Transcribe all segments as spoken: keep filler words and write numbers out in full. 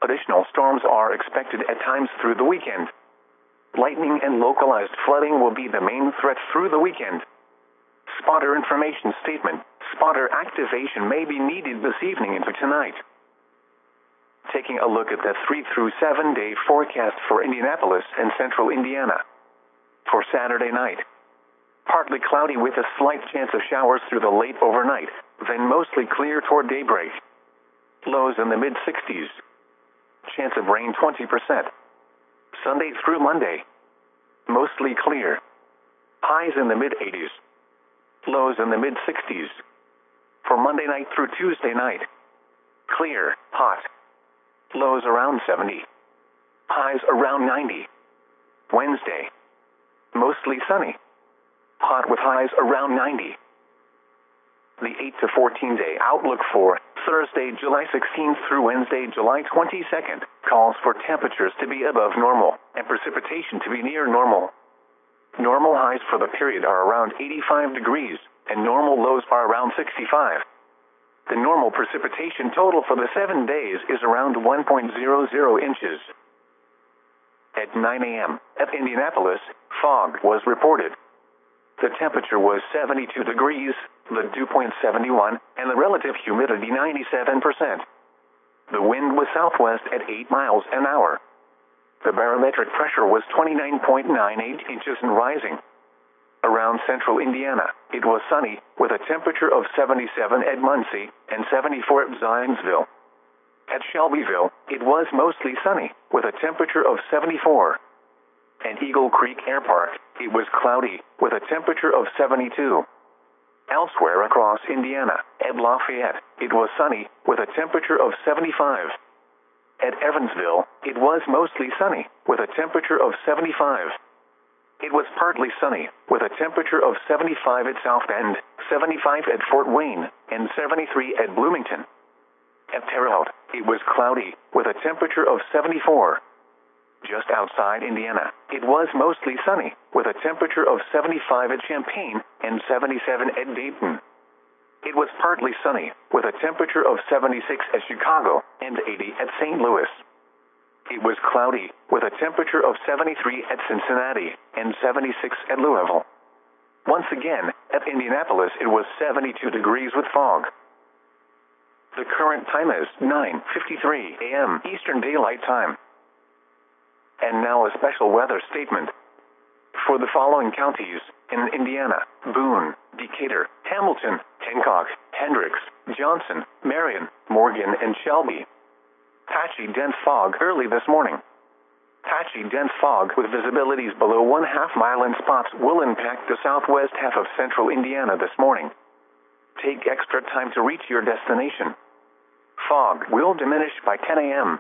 Additional storms are expected at times through the weekend. Lightning and localized flooding will be the main threat through the weekend. Spotter information statement. Spotter activation may be needed this evening into tonight. Taking a look at the three through seven day forecast for Indianapolis and central Indiana. For Saturday night, partly cloudy with a slight chance of showers through the late overnight, then mostly clear toward daybreak. Lows in the mid sixties. Chance of rain twenty percent. Sunday through Monday, mostly clear. Highs in the mid eighties. Lows in the mid sixties. For Monday night through Tuesday night, clear, hot. Lows around seventy. Highs around ninety. Wednesday, mostly sunny. Hot with highs around ninety. The eight to fourteen day outlook for Thursday, July sixteenth through Wednesday, July twenty-second, calls for temperatures to be above normal and precipitation to be near normal. Normal highs for the period are around eighty-five degrees, and normal lows are around sixty-five. The normal precipitation total for the seven days is around one point zero zero inches. At nine a m at Indianapolis, fog was reported. The temperature was seventy-two degrees, the dew point seventy-one, and the relative humidity ninety-seven percent. The wind was southwest at eight miles an hour. The barometric pressure was twenty-nine point nine eight inches and rising. Around central Indiana, it was sunny, with a temperature of seventy-seven at Muncie and seventy-four at Zionsville. At Shelbyville, it was mostly sunny, with a temperature of seventy-four. At Eagle Creek Air Park, it was cloudy, with a temperature of seventy-two. Elsewhere across Indiana, at Lafayette, it was sunny, with a temperature of seventy-five. At Evansville, it was mostly sunny, with a temperature of seventy-five. It was partly sunny, with a temperature of seventy-five at South Bend, seventy-five at Fort Wayne, and seventy-three at Bloomington. At Terre Haute, it was cloudy, with a temperature of seventy-four. Just outside Indiana, it was mostly sunny, with a temperature of seventy-five at Champaign and seventy-seven at Dayton. It was partly sunny, with a temperature of seventy-six at Chicago and eighty at Saint Louis. It was cloudy, with a temperature of seventy-three at Cincinnati and seventy-six at Louisville. Once again, at Indianapolis it was seventy-two degrees with fog. The current time is nine fifty-three a m Eastern Daylight Time. And now a special weather statement. For the following counties in Indiana: Boone, Decatur, Hamilton, Hancock, Hendricks, Johnson, Marion, Morgan, and Shelby. Patchy dense fog early this morning. Patchy dense fog with visibilities below one half mile in spots will impact the southwest half of central Indiana this morning. Take extra time to reach your destination. Fog will diminish by ten a m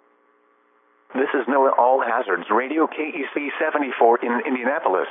This is NOAA All Hazards Radio K E C seventy-four in Indianapolis.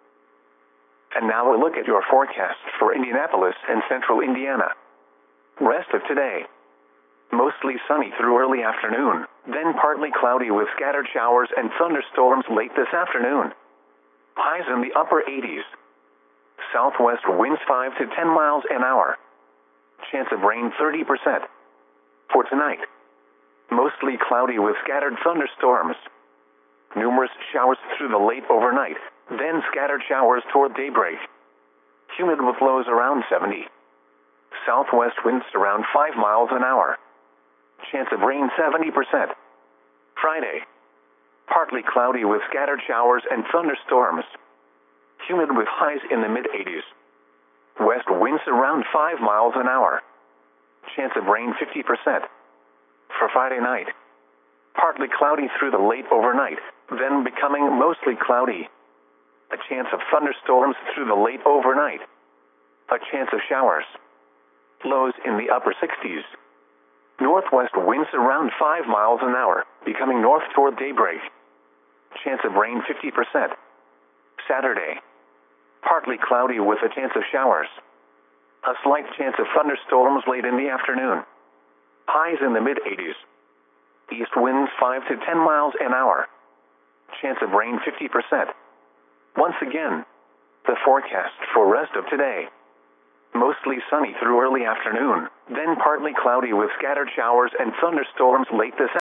And now a look at your forecast for Indianapolis and central Indiana. Rest of today. Mostly sunny through early afternoon, then partly cloudy with scattered showers and thunderstorms late this afternoon. Highs in the upper eighties. Southwest winds five to ten miles an hour. Chance of rain thirty percent. For tonight, mostly cloudy with scattered thunderstorms. Numerous showers through the late overnight, then scattered showers toward daybreak. Humid with lows around seventy. Southwest winds around five miles an hour. Chance of rain seventy percent. Friday, partly cloudy with scattered showers and thunderstorms. Humid with highs in the mid eighties. West winds around five miles an hour. Chance of rain fifty percent. For Friday night, partly cloudy through the late overnight, then becoming mostly cloudy. A chance of thunderstorms through the late overnight. A chance of showers. Lows in the upper sixties. Northwest winds around five miles an hour, becoming north toward daybreak. Chance of rain fifty percent. Saturday, partly cloudy with a chance of showers. A slight chance of thunderstorms late in the afternoon. Highs in the mid eighties. East winds five to ten miles an hour. Chance of rain fifty percent. Once again, the forecast for rest of today. Mostly sunny through early afternoon, then partly cloudy with scattered showers and thunderstorms late this afternoon.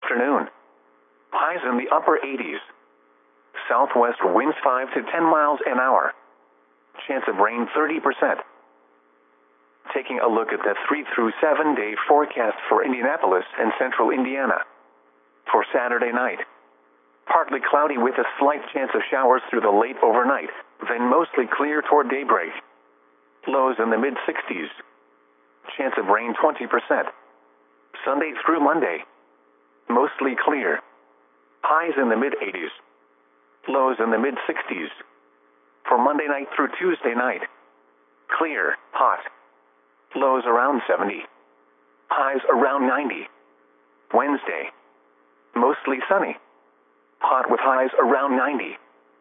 afternoon. Highs in the upper eighties. Southwest winds five to ten miles an hour. Chance of rain thirty percent. Taking a look at the three through seven day forecast for Indianapolis and central Indiana. For Saturday night, partly cloudy with a slight chance of showers through the late overnight, then mostly clear toward daybreak. Lows in the mid sixties. Chance of rain twenty percent. Sunday through Monday, mostly clear. Highs in the mid eighties. Lows in the mid sixties. For Monday night through Tuesday night, clear, hot. Lows around seventy. Highs around ninety. Wednesday, mostly sunny. Hot with highs around ninety.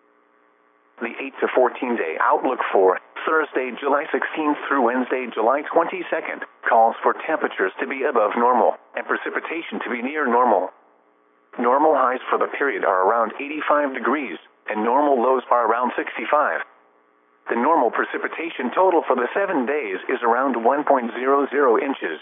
The eight to fourteen day outlook for Thursday, July sixteenth through Wednesday, July twenty-second calls for temperatures to be above normal and precipitation to be near normal. Normal highs for the period are around eighty-five degrees and normal lows are around sixty-five. The normal precipitation total for the seven days is around one point zero zero inches.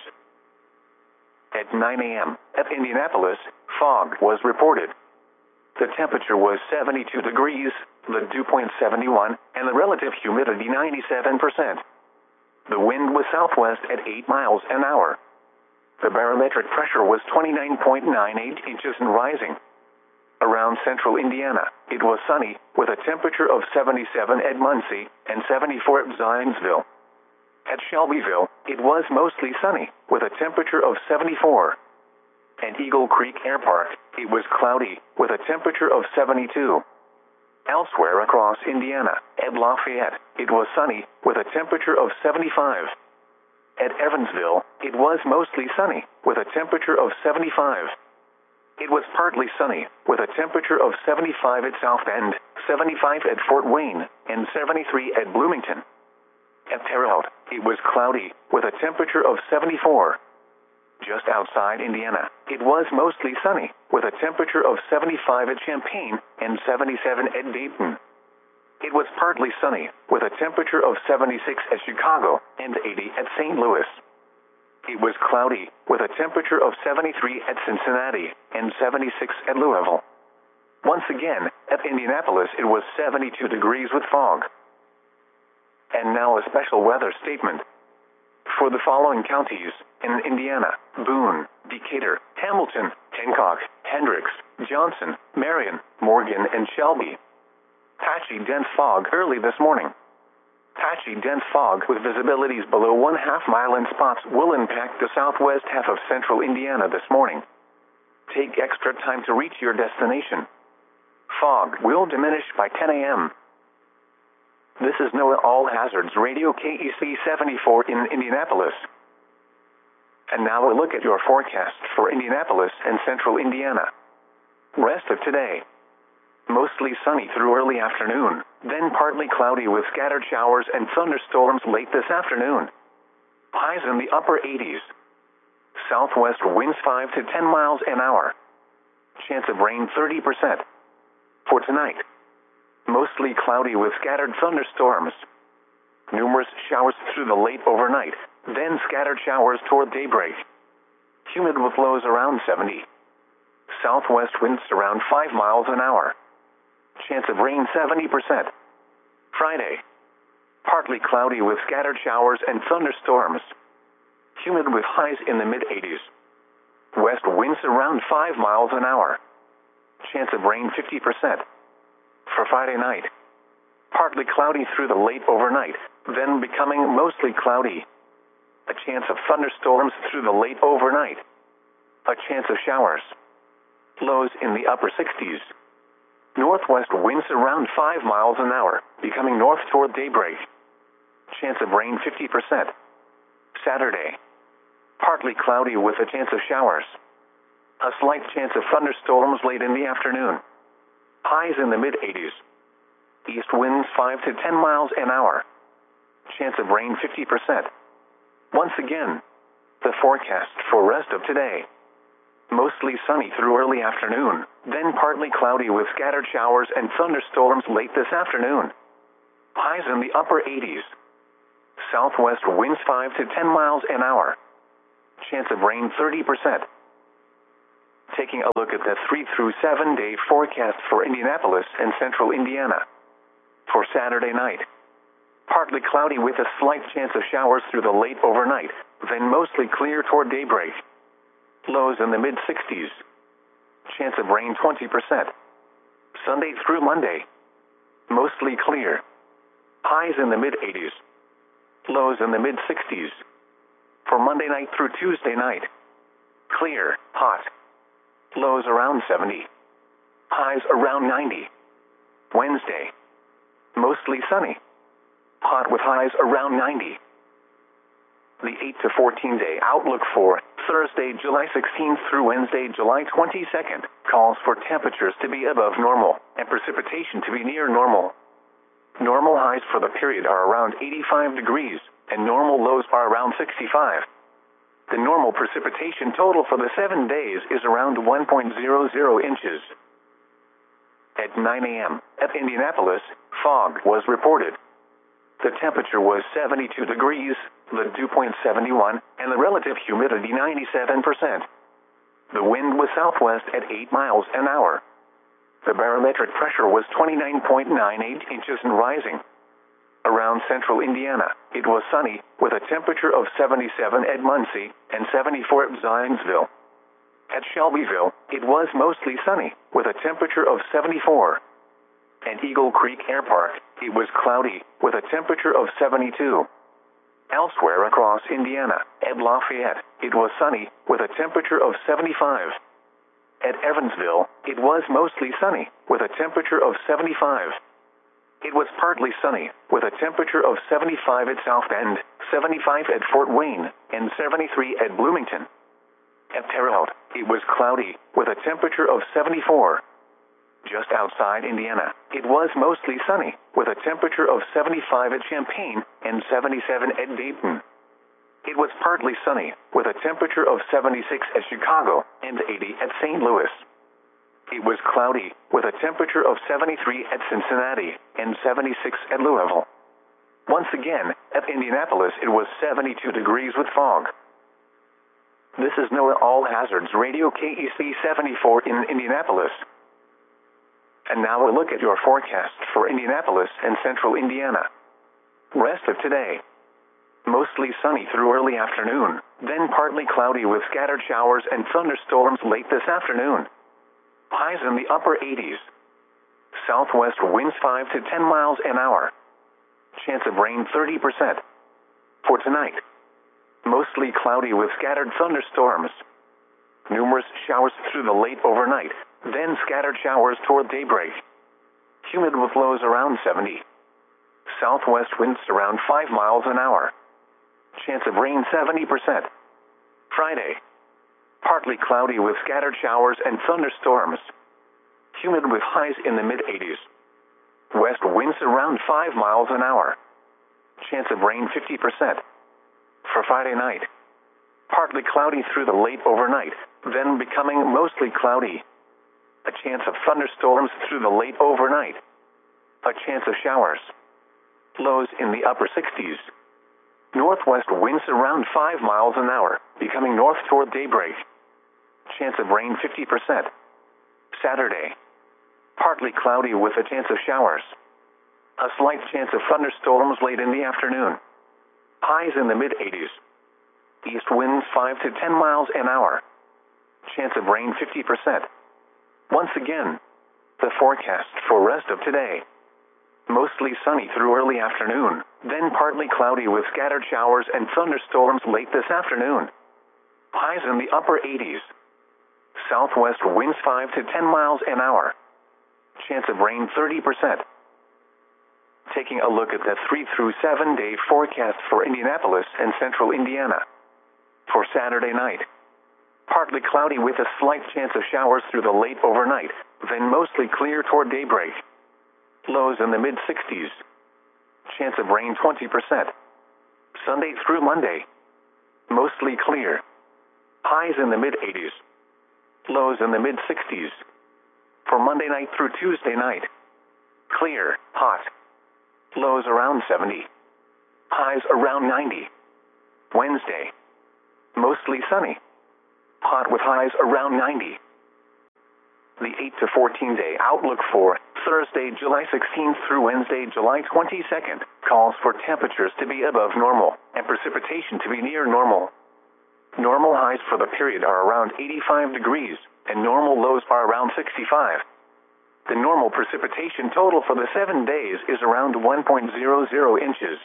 At nine a m at Indianapolis, fog was reported. The temperature was seventy-two degrees, the dew point seventy-one, and the relative humidity ninety-seven percent. The wind was southwest at eight miles an hour. The barometric pressure was twenty-nine point nine eight inches and rising. Around central Indiana, it was sunny, with a temperature of seventy-seven at Muncie and seventy-four at Zionsville. At Shelbyville, it was mostly sunny, with a temperature of seventy-four. At Eagle Creek Air Park, it was cloudy, with a temperature of seventy-two. Elsewhere across Indiana, at Lafayette, it was sunny, with a temperature of seventy-five. At Evansville, it was mostly sunny, with a temperature of seventy-five. It was partly sunny, with a temperature of seventy-five at South Bend, seventy-five at Fort Wayne, and seventy-three at Bloomington. At Terre Haute, it was cloudy, with a temperature of seventy-four. Just outside Indiana, it was mostly sunny, with a temperature of seventy-five at Champaign and seventy-seven at Dayton. It was partly sunny, with a temperature of seventy-six at Chicago and eighty at Saint Louis. It was cloudy, with a temperature of seventy-three at Cincinnati and seventy-six at Louisville. Once again, at Indianapolis it was seventy-two degrees with fog. And now a special weather statement. For the following counties in Indiana: Boone, Decatur, Hamilton, Hancock, Hendricks, Johnson, Marion, Morgan, and Shelby. Patchy dense fog early this morning. Patchy dense fog with visibilities below one half mile in spots will impact the southwest half of central Indiana this morning. Take extra time to reach your destination. Fog will diminish by ten a m This is NOAA All Hazards Radio K E C seventy-four in Indianapolis. And now a look at your forecast for Indianapolis and central Indiana. Rest of today. Mostly sunny through early afternoon, then partly cloudy with scattered showers and thunderstorms late this afternoon. Highs in the upper eighties. Southwest winds five to ten miles an hour. Chance of rain thirty percent. For tonight, mostly cloudy with scattered thunderstorms. Numerous showers through the late overnight, then scattered showers toward daybreak. Humid with lows around seventy. Southwest winds around five miles an hour. Chance of rain seventy percent. Friday, partly cloudy with scattered showers and thunderstorms. Humid with highs in the mid eighties. West winds around five miles an hour. Chance of rain fifty percent. For Friday night, partly cloudy through the late overnight, then becoming mostly cloudy. A chance of thunderstorms through the late overnight. A chance of showers. Lows in the upper sixties. Northwest winds around five miles an hour, becoming north toward daybreak. Chance of rain fifty percent. Saturday, partly cloudy with a chance of showers. A slight chance of thunderstorms late in the afternoon. Highs in the mid eighties. East winds five to ten miles an hour. Chance of rain fifty percent. Once again, the forecast for rest of today. Mostly sunny through early afternoon, then partly cloudy with scattered showers and thunderstorms late this afternoon. Highs in the upper eighties. Southwest winds five to ten miles an hour. Chance of rain thirty percent. Taking a look at the three through seven day forecast for Indianapolis and central Indiana. For Saturday night, partly cloudy with a slight chance of showers through the late overnight, then mostly clear toward daybreak. Lows in the mid sixties. Chance of rain twenty percent. Sunday through Monday, mostly clear. Highs in the mid eighties. Lows in the mid sixties. For Monday night through Tuesday night, clear, hot. Lows around seventy. Highs around ninety. Wednesday, mostly sunny. Hot with highs around ninety. The eight to fourteen day outlook for Thursday, July sixteenth through Wednesday, July twenty-second, calls for temperatures to be above normal and precipitation to be near normal. Normal highs for the period are around eighty-five degrees, and normal lows are around sixty-five. The normal precipitation total for the seven days is around one point zero zero inches. At nine a m at Indianapolis, fog was reported. The temperature was seventy-two degrees, the dew point seventy-one, and the relative humidity ninety-seven percent. The wind was southwest at eight miles an hour. The barometric pressure was twenty-nine point nine eight inches and rising. Around central Indiana, it was sunny, with a temperature of seventy-seven at Muncie and seventy-four at Zionsville. At Shelbyville, it was mostly sunny, with a temperature of seventy-four. At Eagle Creek Air Park, it was cloudy, with a temperature of seventy-two. Elsewhere across Indiana, at Lafayette, it was sunny, with a temperature of seventy-five. At Evansville, it was mostly sunny, with a temperature of seventy-five. It was partly sunny, with a temperature of seventy-five at South Bend, seventy-five at Fort Wayne, and seventy-three at Bloomington. At Terre Haute, it was cloudy, with a temperature of seventy-four. Just outside Indiana, it was mostly sunny, with a temperature of seventy-five at Champaign and seventy-seven at Dayton. It was partly sunny, with a temperature of seventy-six at Chicago and eighty at Saint Louis. It was cloudy, with a temperature of seventy-three at Cincinnati and seventy-six at Louisville. Once again, at Indianapolis, it was seventy-two degrees with fog. This is NOAA All Hazards Radio K E C seventy-four in Indianapolis. And now a look at your forecast for Indianapolis and central Indiana. Rest of today. Mostly sunny through early afternoon, then partly cloudy with scattered showers and thunderstorms late this afternoon. Highs in the upper eighties. Southwest winds five to ten miles an hour. Chance of rain thirty percent. For tonight, mostly cloudy with scattered thunderstorms. Numerous showers through the late overnight, then scattered showers toward daybreak. Humid with lows around seventy. Southwest winds around five miles an hour. Chance of rain seventy percent. Friday, partly cloudy with scattered showers and thunderstorms. Humid with highs in the mid eighties. West winds around five miles an hour. Chance of rain fifty percent. For Friday night, partly cloudy through the late overnight, then becoming mostly cloudy. A chance of thunderstorms through the late overnight. A chance of showers. Lows in the upper sixties. Northwest winds around five miles an hour, becoming north toward daybreak. Chance of rain fifty percent. Saturday, partly cloudy with a chance of showers. A slight chance of thunderstorms late in the afternoon. Highs in the mid eighties. East winds five to ten miles an hour. Chance of rain fifty percent. Once again, the forecast for rest of today. Mostly sunny through early afternoon, then partly cloudy with scattered showers and thunderstorms late this afternoon. Highs in the upper eighties. Southwest winds five to ten miles an hour. Chance of rain thirty percent. Taking a look at the three through seven day forecast for Indianapolis and central Indiana. For Saturday night, partly cloudy with a slight chance of showers through the late overnight, then mostly clear toward daybreak. Lows in the mid sixties. Chance of rain twenty percent. Sunday through Monday, mostly clear. Highs in the mid eighties. Lows in the mid sixties. For Monday night through Tuesday night, clear, hot. Lows around seventy. Highs around ninety. Wednesday, mostly sunny. Hot with highs around ninety. The eight to fourteen day outlook for Thursday, July sixteenth through Wednesday, July twenty-second, calls for temperatures to be above normal and precipitation to be near normal. Normal highs for the period are around eighty-five degrees, and normal lows are around sixty-five. The normal precipitation total for the seven days is around one point zero zero inches.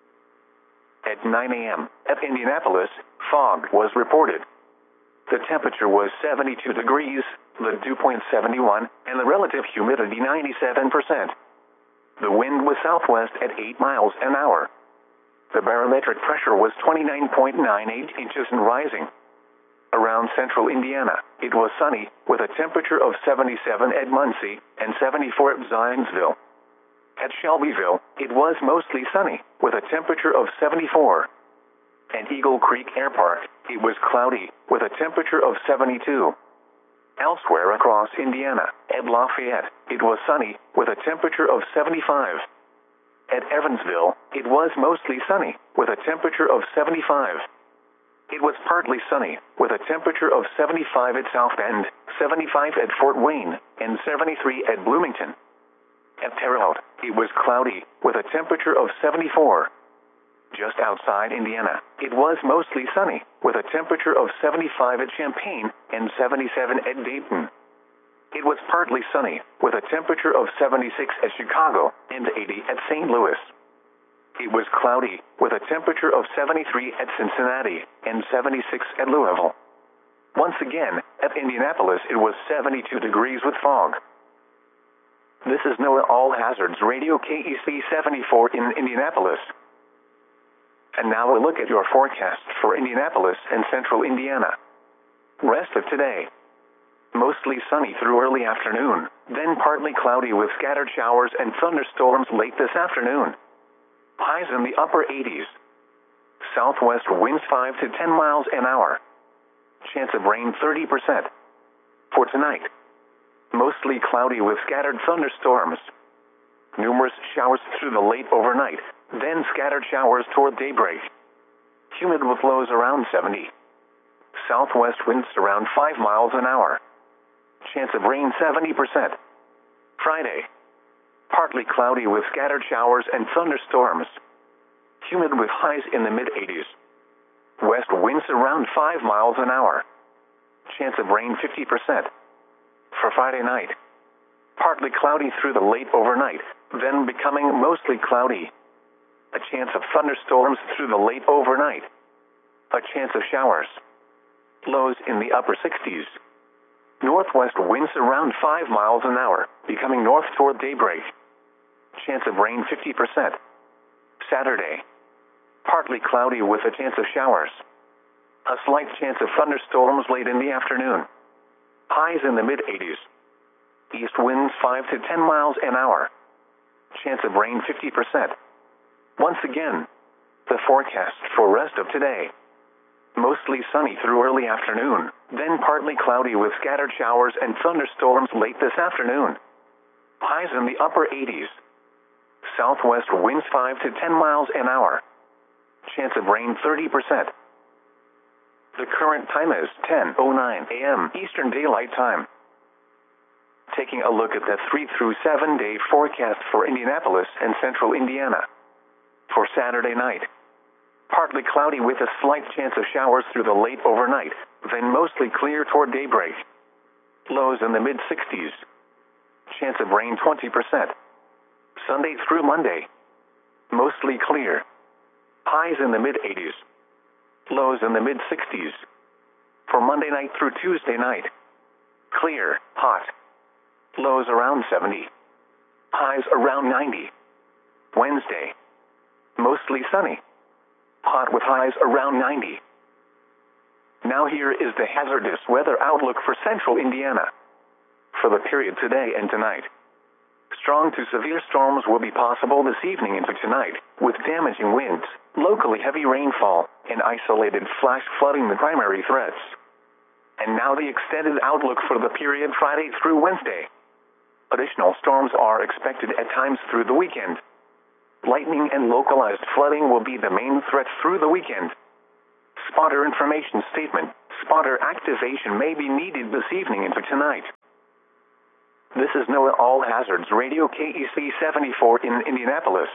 At nine a m at Indianapolis, fog was reported. The temperature was seventy-two degrees, the dew point seventy-one, and the relative humidity ninety-seven percent. The wind was southwest at eight miles an hour. The barometric pressure was twenty-nine point nine eight inches and rising. Around central Indiana, it was sunny, with a temperature of seventy-seven at Muncie and seventy-four at Zionsville. At Shelbyville, it was mostly sunny, with a temperature of seventy-four. At Eagle Creek Air Park, it was cloudy, with a temperature of seventy-two. Elsewhere across Indiana, at Lafayette, it was sunny, with a temperature of seventy-five. At Evansville, it was mostly sunny, with a temperature of seventy-five. It was partly sunny, with a temperature of seventy-five at South Bend, seventy-five at Fort Wayne, and seventy-three at Bloomington. At Terre Haute, it was cloudy, with a temperature of seventy-four. Just outside Indiana, it was mostly sunny, with a temperature of seventy-five at Champaign and seventy-seven at Dayton. It was partly sunny, with a temperature of seventy-six at Chicago and eighty at Saint Louis. It was cloudy, with a temperature of seventy-three at Cincinnati and seventy-six at Louisville. Once again, at Indianapolis it was seventy-two degrees with fog. This is NOAA All Hazards Radio K E C seventy-four in Indianapolis. And now a look at your forecast for Indianapolis and central Indiana. Rest of today. Mostly sunny through early afternoon, then partly cloudy with scattered showers and thunderstorms late this afternoon. Highs in the upper eighties. Southwest winds five to ten miles an hour. Chance of rain thirty percent. For tonight. Mostly cloudy with scattered thunderstorms. Numerous showers through the late overnight, then scattered showers toward daybreak. Humid with lows around seventy. Southwest winds around five miles an hour. Chance of rain seventy percent. Friday. Partly cloudy with scattered showers and thunderstorms. Humid with highs in the mid eighties. West winds around five miles an hour. Chance of rain fifty percent. For Friday night. Partly cloudy through the late overnight, then becoming mostly cloudy. A chance of thunderstorms through the late overnight. A chance of showers. Lows in the upper sixties. Northwest winds around five miles an hour, becoming north toward daybreak. Chance of rain fifty percent. Saturday. Partly cloudy with a chance of showers. A slight chance of thunderstorms late in the afternoon. Highs in the mid eighties. East winds five to ten miles an hour. Chance of rain fifty percent. Once again, the forecast for rest of today. Mostly sunny through early afternoon, then partly cloudy with scattered showers and thunderstorms late this afternoon. Highs in the upper eighties. Southwest winds five to ten miles an hour. Chance of rain thirty percent. The current time is ten oh nine a m Eastern Daylight Time. Taking a look at the three through seven day forecast for Indianapolis and central Indiana. For Saturday night. Partly cloudy with a slight chance of showers through the late overnight, then mostly clear toward daybreak. Lows in the mid sixties. Chance of rain twenty percent. Sunday through Monday. Mostly clear. Highs in the mid eighties. Lows in the mid sixties. For Monday night through Tuesday night. Clear, hot. Lows around seventy. Highs around ninety. Wednesday. Mostly sunny. Hot with highs around ninety. Now here is the hazardous weather outlook for central Indiana. For the period today and tonight. Strong to severe storms will be possible this evening into tonight, with damaging winds, locally heavy rainfall, and isolated flash flooding the primary threats. And now the extended outlook for the period Friday through Wednesday. Additional storms are expected at times through the weekend. Lightning and localized flooding will be the main threat through the weekend. Spotter information statement. Spotter activation may be needed this evening into tonight. This is NOAA All Hazards Radio K E C seventy-four in Indianapolis.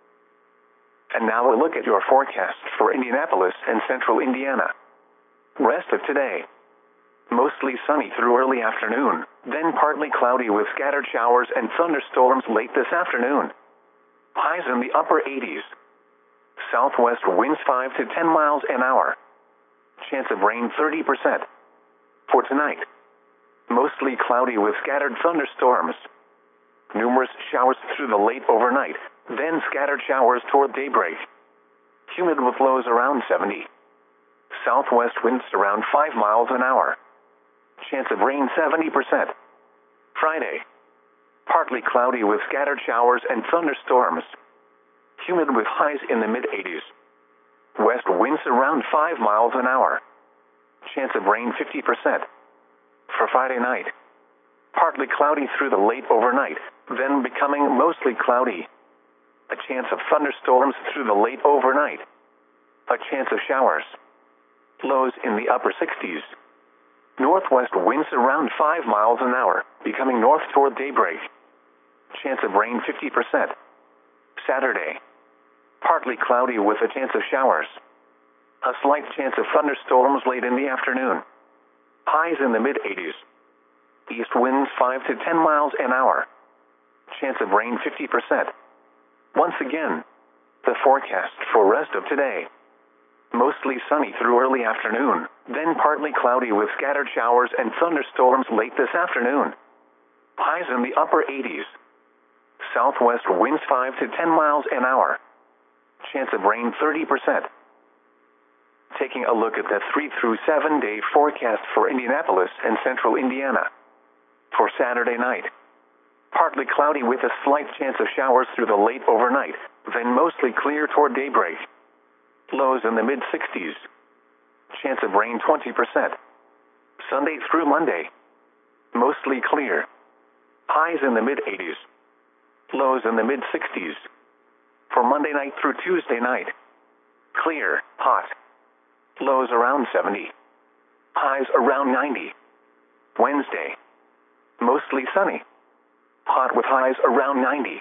And now a look at your forecast for Indianapolis and central Indiana. Rest of today. Mostly sunny through early afternoon, then partly cloudy with scattered showers and thunderstorms late this afternoon. Highs in the upper eighties. Southwest winds five to ten miles an hour. Chance of rain thirty percent. For tonight, mostly cloudy with scattered thunderstorms. Numerous showers through the late overnight, then scattered showers toward daybreak. Humid with lows around seventy. Southwest winds around five miles an hour. Chance of rain seventy percent. Friday, partly cloudy with scattered showers and thunderstorms. Humid with highs in the mid eighties. West winds around five miles an hour. Chance of rain fifty percent. For Friday night, partly cloudy through the late overnight, then becoming mostly cloudy. A chance of thunderstorms through the late overnight. A chance of showers. Lows in the upper sixties. Northwest winds around five miles an hour, becoming north toward daybreak. Chance of rain fifty percent. Saturday, partly cloudy with a chance of showers. A slight chance of thunderstorms late in the afternoon. Highs in the mid eighties. East winds five to ten miles an hour. Chance of rain fifty percent. Once again, the forecast for rest of today. Mostly sunny through early afternoon, then partly cloudy with scattered showers and thunderstorms late this afternoon. Highs in the upper eighties. Southwest winds five to ten miles an hour. Chance of rain thirty percent. Taking a look at the three through seven day forecast for Indianapolis and central Indiana. For Saturday night, partly cloudy with a slight chance of showers through the late overnight, then mostly clear toward daybreak. Lows in the mid sixties. Chance of rain twenty percent. Sunday through Monday, mostly clear. Highs in the mid eighties. Lows in the mid sixties. For Monday night through Tuesday night, clear, hot. Lows around seventy. Highs around ninety. Wednesday, mostly sunny. Hot with highs around ninety.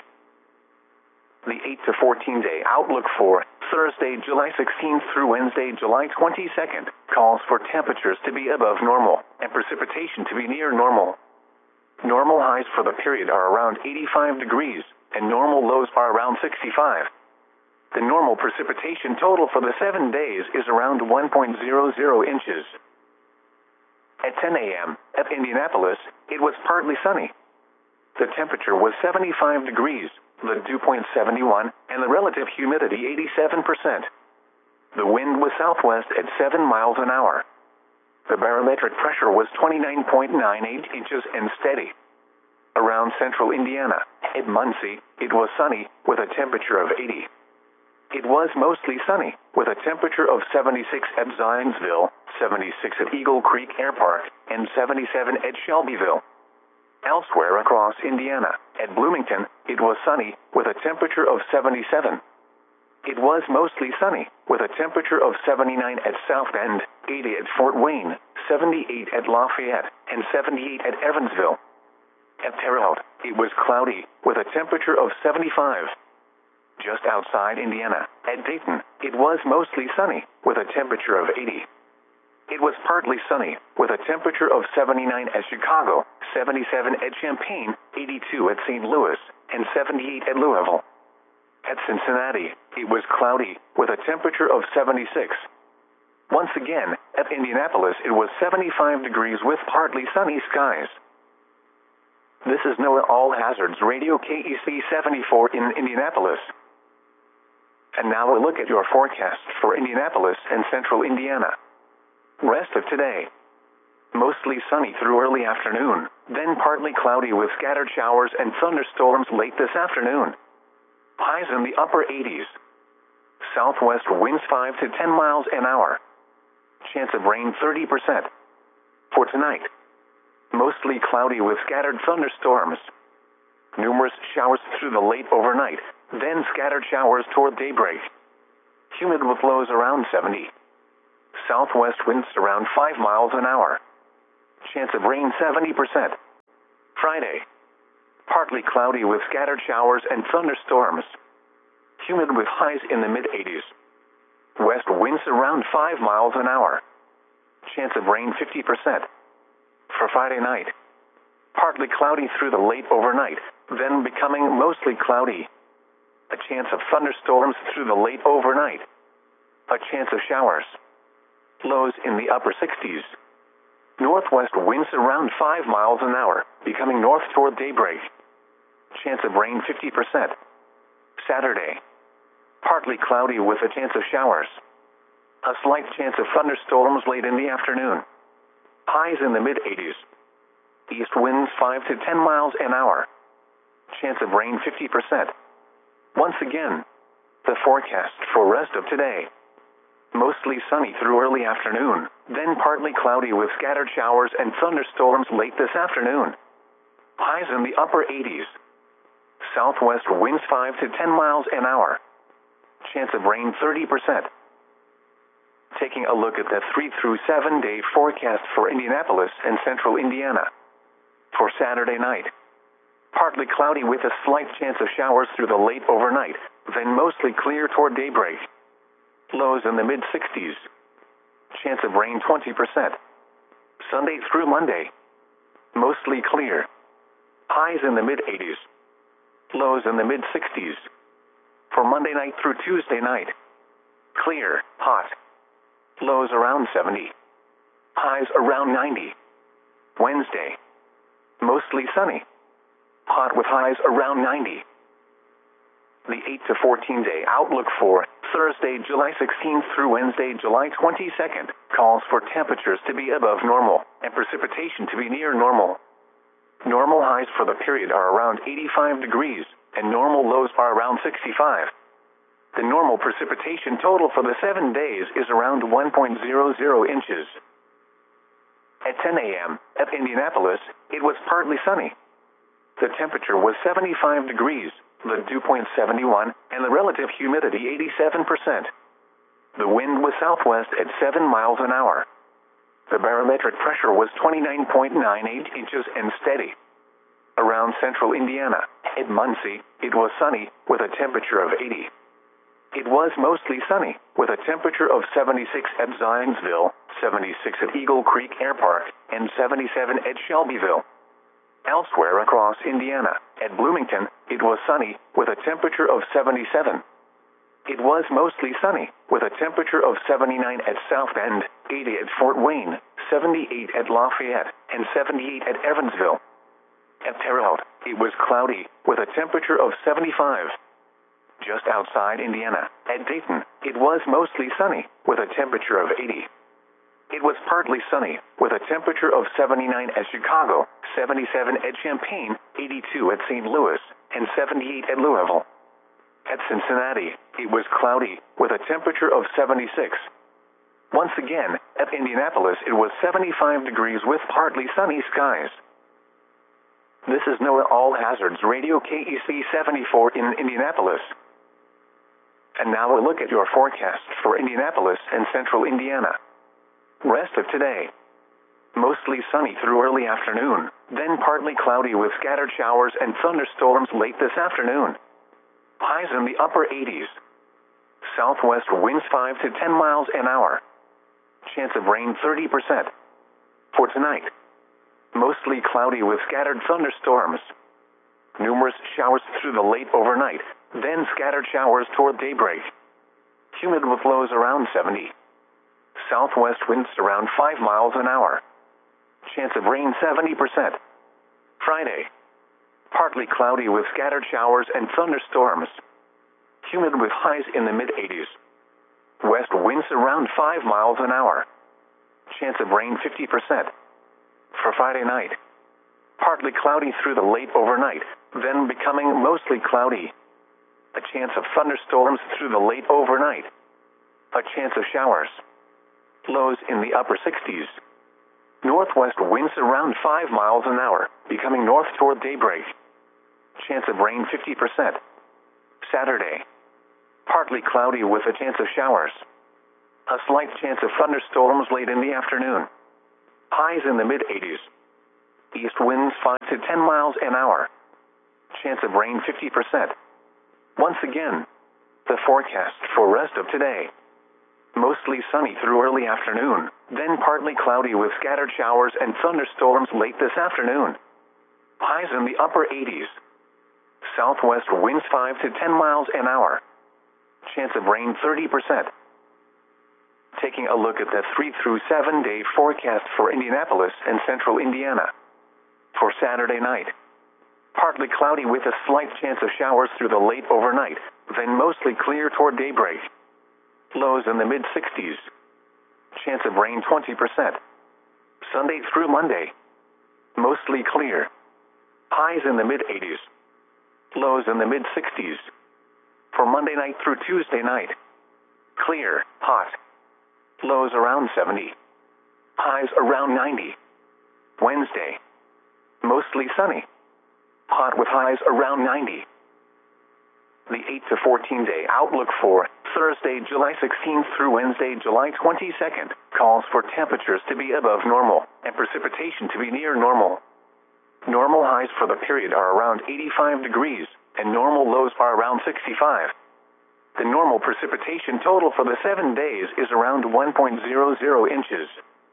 The eight to fourteen day outlook for Thursday, July sixteenth through Wednesday, July twenty-second, calls for temperatures to be above normal and precipitation to be near normal. Normal highs for the period are around eighty-five degrees, and normal lows are around sixty-five. The normal precipitation total for the seven days is around one point zero zero inches. At ten a m at Indianapolis, it was partly sunny. The temperature was seventy-five degrees, the dew point seventy-one, and the relative humidity eighty-seven percent. The wind was southwest at seven miles an hour. The barometric pressure was twenty-nine point nine eight inches and steady. Around central Indiana, at Muncie, it was sunny, with a temperature of eighty. It was mostly sunny, with a temperature of seventy-six at Zionsville, seventy-six at Eagle Creek Air Park, and seventy-seven at Shelbyville. Elsewhere across Indiana, at Bloomington, it was sunny, with a temperature of seventy-seven. It was mostly sunny, with a temperature of seventy-nine at South Bend, eighty at Fort Wayne, seventy-eight at Lafayette, and seventy-eight at Evansville. At Terre Haute, it was cloudy, with a temperature of seventy-five. Just outside Indiana, at Dayton, it was mostly sunny, with a temperature of eighty. It was partly sunny, with a temperature of seventy-nine at Chicago, seventy-seven at Champaign, eighty-two at Saint Louis, and seventy-eight at Louisville. At Cincinnati, it was cloudy, with a temperature of seventy-six. Once again, at Indianapolis, it was seventy-five degrees with partly sunny skies. This is NOAA All Hazards Radio K E C seventy-four in Indianapolis. And now a look at your forecast for Indianapolis and central Indiana. Rest of today. Mostly sunny through early afternoon, then partly cloudy with scattered showers and thunderstorms late this afternoon. Highs in the upper eighties. Southwest winds five to ten miles an hour. Chance of rain thirty percent. For tonight, mostly cloudy with scattered thunderstorms. Numerous showers through the late overnight, then scattered showers toward daybreak. Humid with lows around seventy. Southwest winds around five miles an hour. Chance of rain seventy percent. Friday, Partly cloudy with scattered showers and thunderstorms. Humid with highs in the mid eighties. West winds around five miles an hour. Chance of rain fifty percent. For Friday night, partly cloudy through the late overnight, then becoming mostly cloudy. A chance of thunderstorms through the late overnight. A chance of showers. Lows in the upper sixties. Northwest winds around five miles an hour, becoming north toward daybreak. Chance of rain fifty percent. Saturday, partly cloudy with a chance of showers. A slight chance of thunderstorms late in the afternoon. Highs in the mid eighties. East winds five to ten miles an hour. Chance of rain fifty percent. Once again, the forecast for rest of today. Mostly sunny through early afternoon, then partly cloudy with scattered showers and thunderstorms late this afternoon. Highs in the upper eighties. Southwest winds five to ten miles an hour. Chance of rain thirty percent. Taking a look at the three through seven day forecast for Indianapolis and central Indiana. For Saturday night, partly cloudy with a slight chance of showers through the late overnight, then mostly clear toward daybreak. Lows in the mid sixties. Chance of rain twenty percent. Sunday through Monday, mostly clear. Highs in the mid eighties. Lows in the mid sixties. For Monday night through Tuesday night, clear, hot. Lows around seventy. Highs around ninety. Wednesday, mostly sunny. Hot with highs around ninety. The eight to fourteen day outlook for Thursday, July sixteenth through Wednesday, July twenty-second, calls for temperatures to be above normal and precipitation to be near normal. Normal highs for the period are around eighty-five degrees, and normal lows are around sixty-five. The normal precipitation total for the seven days is around one point zero zero inches. At ten a m at Indianapolis, it was partly sunny. The temperature was seventy-five degrees, the dew point seventy-one, and the relative humidity eighty-seven percent. The wind was southwest at seven miles an hour. The barometric pressure was twenty-nine point nine eight inches and steady. Around central Indiana, at Muncie, it was sunny, with a temperature of eighty. It was mostly sunny, with a temperature of seventy-six at Zionsville, seventy-six at Eagle Creek Air Park, and seventy-seven at Shelbyville. Elsewhere across Indiana, at Bloomington, it was sunny, with a temperature of seventy-seven. It was mostly sunny, with a temperature of seventy-nine at South Bend, eighty at Fort Wayne, seventy-eight at Lafayette, and seventy-eight at Evansville. At Terre Haute, it was cloudy, with a temperature of seventy-five. Just outside Indiana, at Dayton, it was mostly sunny, with a temperature of eighty. It was partly sunny, with a temperature of seventy-nine at Chicago, seventy-seven at Champaign, eighty-two at Saint Louis, and seventy-eight at Louisville. At Cincinnati, it was cloudy, with a temperature of seventy-six. Once again, at Indianapolis, it was seventy-five degrees with partly sunny skies. This is NOAA All Hazards Radio K E C seventy-four in Indianapolis. And now a look at your forecast for Indianapolis and central Indiana. Rest of today. Mostly sunny through early afternoon, then partly cloudy with scattered showers and thunderstorms late this afternoon. Highs in the upper eighties. Southwest winds five to ten miles an hour. Chance of rain thirty percent. For tonight, mostly cloudy with scattered thunderstorms. Numerous showers through the late overnight, then scattered showers toward daybreak. Humid with lows around seventy. Southwest winds around five miles an hour. Chance of rain seventy percent. Friday, partly cloudy with scattered showers and thunderstorms. Humid with highs in the mid eighties. West winds around five miles an hour. Chance of rain fifty percent. For Friday night, partly cloudy through the late overnight, then becoming mostly cloudy. A chance of thunderstorms through the late overnight. A chance of showers. Lows in the upper sixties. Northwest winds around five miles an hour, becoming north toward daybreak. Chance of rain fifty percent. Saturday, partly cloudy with a chance of showers. A slight chance of thunderstorms late in the afternoon. Highs in the mid eighties. East winds five to ten miles an hour. Chance of rain fifty percent. Once again, the forecast for rest of today. Mostly sunny through early afternoon, then partly cloudy with scattered showers and thunderstorms late this afternoon. Highs in the upper eighties. Southwest winds five to ten miles an hour. Chance of rain thirty percent. Taking a look at the three through seven day forecast for Indianapolis and central Indiana. For Saturday night, partly cloudy with a slight chance of showers through the late overnight, then mostly clear toward daybreak. Lows in the mid sixties. Chance of rain twenty percent. Sunday through Monday, mostly clear. Highs in the mid eighties. Lows in the mid sixties. For Monday night through Tuesday night, clear, hot. Lows around seventy. Highs around ninety. Wednesday, mostly sunny. Hot with highs around ninety. The eight to fourteen day outlook for Thursday, July sixteenth through Wednesday, July twenty-second, calls for temperatures to be above normal and precipitation to be near normal. Normal highs for the period are around eighty-five degrees, and normal lows are around sixty-five. The normal precipitation total for the seven days is around one point zero zero inches.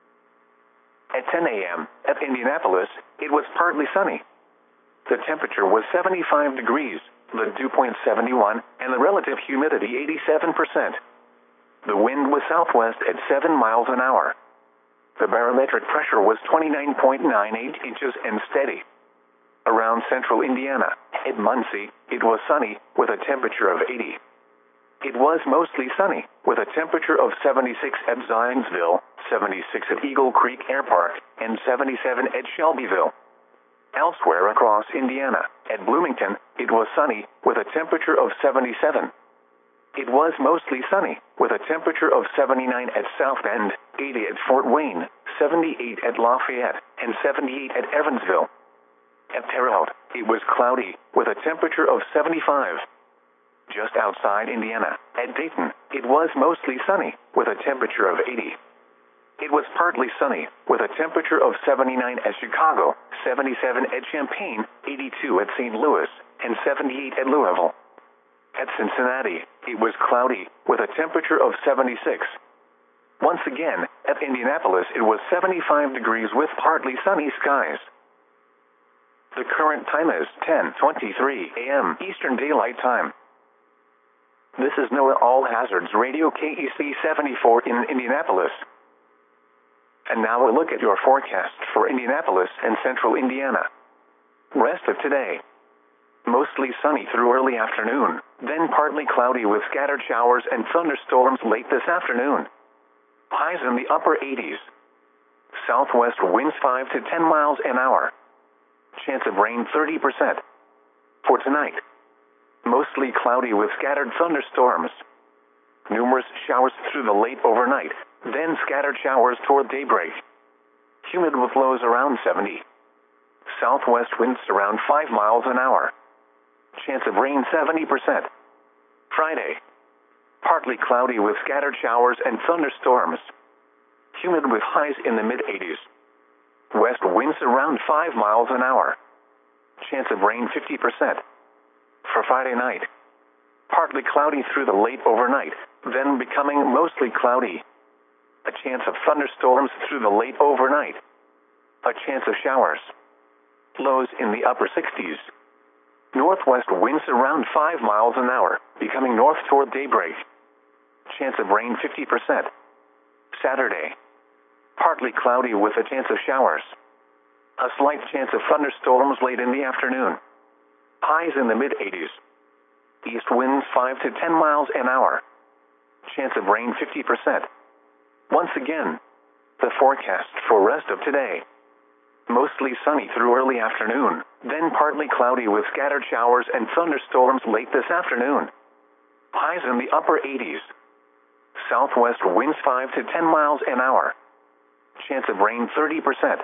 At ten a m at Indianapolis, it was partly sunny. The temperature was seventy-five degrees, the dew point seventy-one, and the relative humidity eighty-seven percent. The wind was southwest at seven miles an hour. The barometric pressure was twenty-nine point nine eight inches and steady. Around central Indiana, at Muncie, it was sunny with a temperature of eighty. It was mostly sunny with a temperature of seventy-six at Zionsville, seventy-six at Eagle Creek Air Park, and seventy-seven at Shelbyville. Elsewhere across Indiana, at Bloomington, it was sunny with a temperature of seventy-seven. It was mostly sunny with a temperature of seventy-nine at South Bend, eighty at Fort Wayne, seventy-eight at Lafayette, and seventy-eight at Evansville. At Terre Haute, it was cloudy with a temperature of seventy-five. Just outside Indiana, at Dayton, it was mostly sunny with a temperature of eighty. It was partly sunny with a temperature of seventy-nine at Chicago, seventy-seven at Champaign, eighty-two at Saint Louis, and seventy-eight at Louisville. At Cincinnati, it was cloudy with a temperature of seventy-six. Once again, at Indianapolis, it was seventy-five degrees with partly sunny skies. The current time is ten twenty-three a m Eastern Daylight Time. This is NOAA All Hazards Radio K E C seventy-four in Indianapolis. And now a look at your forecast for Indianapolis and central Indiana. Rest of today. Mostly sunny through early afternoon, then partly cloudy with scattered showers and thunderstorms late this afternoon. Highs in the upper eighties. Southwest winds five to ten miles an hour. Chance of rain thirty percent. For tonight, mostly cloudy with scattered thunderstorms. Numerous showers through the late overnight, then scattered showers toward daybreak. Humid with lows around seventy. Southwest winds around five miles an hour. Chance of rain seventy percent. Friday, partly cloudy with scattered showers and thunderstorms. Humid with highs in the mid eighties. West winds around five miles an hour. Chance of rain fifty percent. For Friday night, partly cloudy through the late overnight, then becoming mostly cloudy. A chance of thunderstorms through the late overnight. A chance of showers. Lows in the upper sixties. Northwest winds around five miles an hour, becoming north toward daybreak. Chance of rain fifty percent. Saturday, partly cloudy with a chance of showers. A slight chance of thunderstorms late in the afternoon. Highs in the mid eighties. East winds five to ten miles an hour. Chance of rain fifty percent. Once again, the forecast for rest of today. Mostly sunny through early afternoon, then partly cloudy with scattered showers and thunderstorms late this afternoon. Highs in the upper eighties. Southwest winds five to ten miles an hour. Chance of rain thirty percent.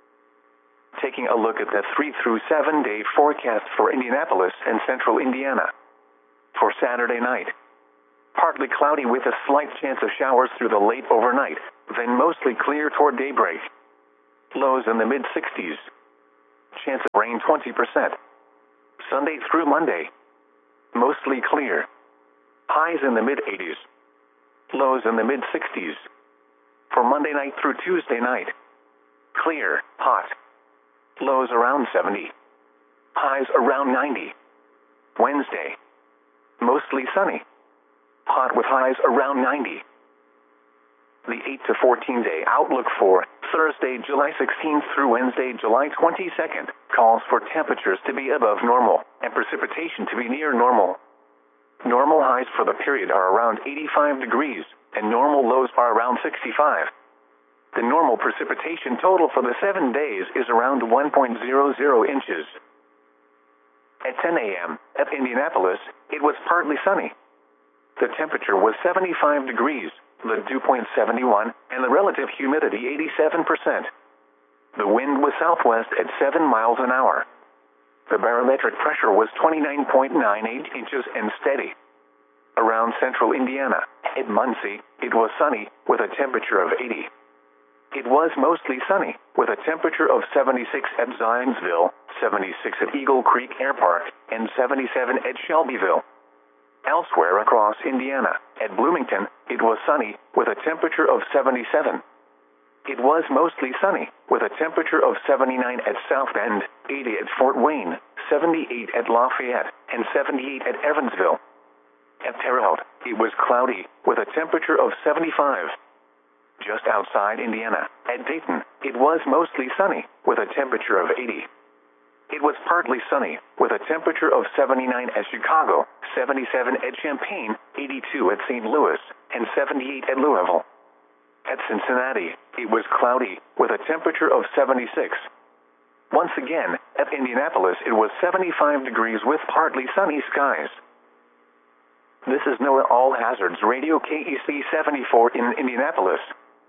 Taking a look at the three through seven day forecast for Indianapolis and central Indiana. For Saturday night, partly cloudy with a slight chance of showers through the late overnight, then mostly clear toward daybreak. Lows in the mid sixties. Chance of rain twenty percent. Sunday through Monday. Mostly clear. Highs in the mid eighties. Lows in the mid sixties. For Monday night through Tuesday night. Clear, hot. Lows around seventy. Highs around ninety. Wednesday. Mostly sunny. Hot with highs around ninety. The eight to fourteen day outlook for Thursday, July sixteenth through Wednesday, July twenty-second, calls for temperatures to be above normal and precipitation to be near normal. Normal highs for the period are around eighty-five degrees, and normal lows are around sixty-five. The normal precipitation total for the seven days is around one point zero zero inches. At ten a m at Indianapolis, it was partly sunny. The temperature was seventy-five degrees, the dew point seventy-one, and the relative humidity eighty-seven percent. The wind was southwest at seven miles an hour. The barometric pressure was twenty-nine point nine eight inches and steady. Around central Indiana, at Muncie, it was sunny, with a temperature of eighty. It was mostly sunny, with a temperature of seventy-six at Zionsville, seventy-six at Eagle Creek Air Park, and seventy-seven at Shelbyville. Elsewhere across Indiana, at Bloomington, it was sunny, with a temperature of seventy-seven. It was mostly sunny, with a temperature of seventy-nine at South Bend, eighty at Fort Wayne, seventy-eight at Lafayette, and seventy-eight at Evansville. At Terre Haute, it was cloudy, with a temperature of seventy-five. Just outside Indiana, at Dayton, it was mostly sunny, with a temperature of eighty. It was partly sunny, with a temperature of seventy-nine at Chicago, seventy-seven at Champaign, eighty-two at Saint Louis, and seventy-eight at Louisville. At Cincinnati, it was cloudy, with a temperature of seventy-six. Once again, at Indianapolis, it was seventy-five degrees with partly sunny skies. This is NOAA All Hazards Radio K E C seventy-four in Indianapolis.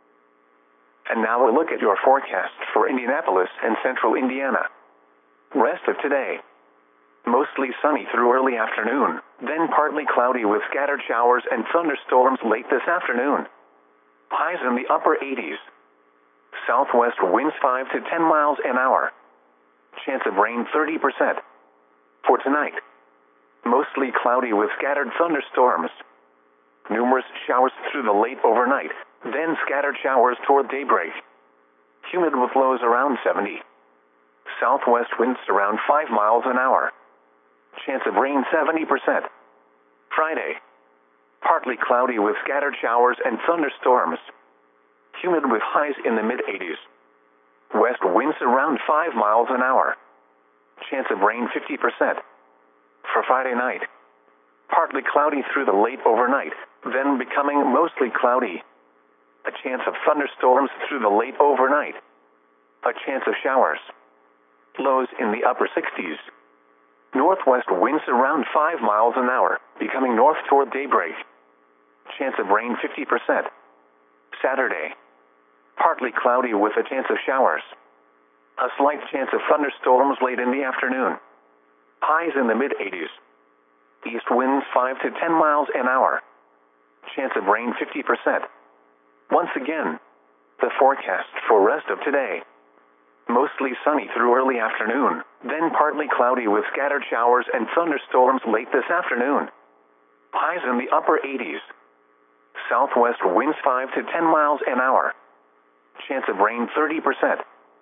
And now a look at your forecast for Indianapolis and central Indiana. Rest of today. Mostly sunny through early afternoon, then partly cloudy with scattered showers and thunderstorms late this afternoon. Highs in the upper eighties. Southwest winds five to ten miles an hour. Chance of rain thirty percent. For tonight. Mostly cloudy with scattered thunderstorms. Numerous showers through the late overnight, then scattered showers toward daybreak. Humid with lows around seventy. Southwest winds around five miles an hour. Chance of rain seventy percent. Friday. Partly cloudy with scattered showers and thunderstorms. Humid with highs in the mid eighties. West winds around five miles an hour. Chance of rain fifty percent. For Friday night. Partly cloudy through the late overnight, then becoming mostly cloudy. A chance of thunderstorms through the late overnight. A chance of showers. Lows in the upper sixties. Northwest winds around five miles an hour, becoming north toward daybreak. Chance of rain fifty percent. Saturday. Partly cloudy with a chance of showers. A slight chance of thunderstorms late in the afternoon. Highs in the mid eighties. East winds five to ten miles an hour. Chance of rain fifty percent. Once again, the forecast for rest of today. Mostly sunny through early afternoon, then partly cloudy with scattered showers and thunderstorms late this afternoon. Highs in the upper eighties. Southwest winds five to ten miles an hour. Chance of rain thirty percent.